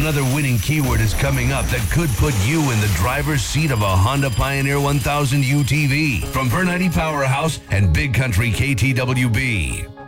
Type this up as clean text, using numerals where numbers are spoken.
Another winning keyword is coming up that could put you in the driver's seat of a Honda Pioneer 1000 UTV from Bernardi Powerhouse and Big Country KTWB.